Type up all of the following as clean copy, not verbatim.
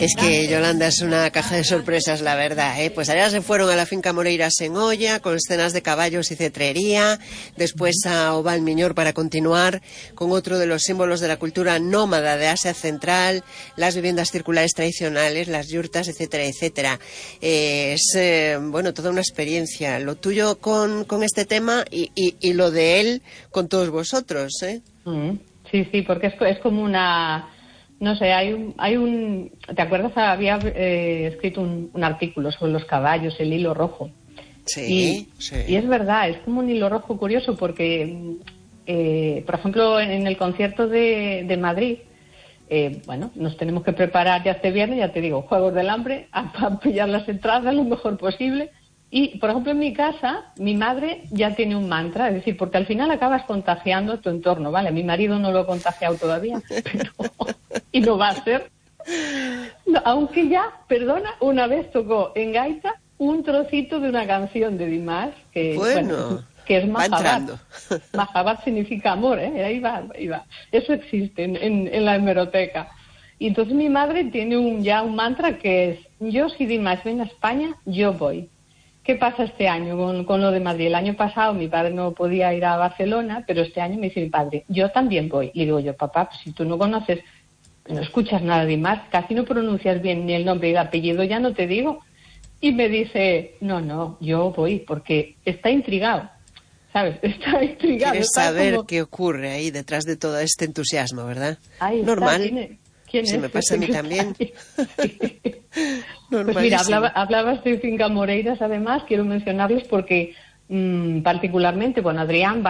Es que Yolanda es una caja de sorpresas, la verdad, ¿eh? Pues allá se fueron a la finca Moreiras en Oia, con escenas de caballos y cetrería, después a Oval Miñor para continuar con otro de los símbolos de la cultura nómada de Asia Central, las viviendas circulares tradicionales, las yurtas, etcétera, etcétera. Bueno, toda una experiencia, lo tuyo con este tema y lo de él con todos vosotros, ¿eh? Sí, porque es como una... No sé, hay un... ¿Te acuerdas? Había escrito un artículo sobre los caballos, el hilo rojo. Sí. Y es verdad, es como un hilo rojo curioso porque, por ejemplo, en el concierto de Madrid, bueno, nos tenemos que preparar ya este viernes, ya te digo, Juegos del Hambre, a pillar las entradas lo mejor posible. Y, por ejemplo, en mi casa, mi madre ya tiene un mantra, es decir, porque al final acabas contagiando tu entorno, ¿vale? Mi marido no lo ha contagiado todavía, pero... y no va a ser. No, aunque ya, perdona, una vez tocó en gaita un trocito de una canción de Dimash, que, bueno, que es Mahabat. Mahabat significa amor, ¿eh? Ahí va. Eso existe en la hemeroteca. Y entonces mi madre tiene ya un mantra que es, yo si Dimash viene a España, yo voy. ¿Qué pasa este año con lo de Madrid? El año pasado mi padre no podía ir a Barcelona, pero este año me dice mi padre, yo también voy. Y digo yo, papá, pues si tú no conoces, no escuchas nada de más, casi no pronuncias bien ni el nombre y el apellido, ya no te digo. Y me dice, no, yo voy, porque está intrigado, ¿sabes? Está intrigado. Quieres saber qué ocurre ahí detrás de todo este entusiasmo, ¿verdad? Ahí normal. Está, ¿Quién se es? me pasa a mí también. Sí. Pues mira, hablabas de Finca Moreiras, además, quiero mencionarles porque particularmente, bueno, Adrián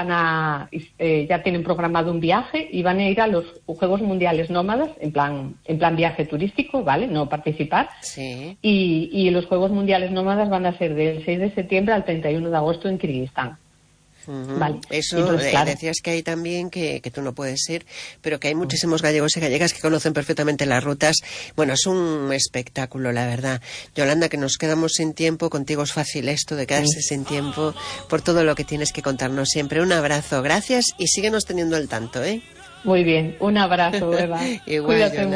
ya tienen programado un viaje y van a ir a los Juegos Mundiales Nómadas, en plan viaje turístico, ¿vale? No participar. Sí. Y los Juegos Mundiales Nómadas van a ser del 6 de septiembre al 31 de agosto en Kirguistán. Vale. Eso, entonces, claro, decías que hay también que tú no puedes ir, pero que hay muchísimos gallegos y gallegas que conocen perfectamente las rutas. Bueno, es un espectáculo, la verdad. Yolanda, que nos quedamos sin tiempo, contigo es fácil esto de quedarse sin tiempo por todo lo que tienes que contarnos siempre. Un abrazo, gracias y síguenos teniendo al tanto, ¿eh? Muy bien, un abrazo, Eva. Igual, Cuídate Yolanda.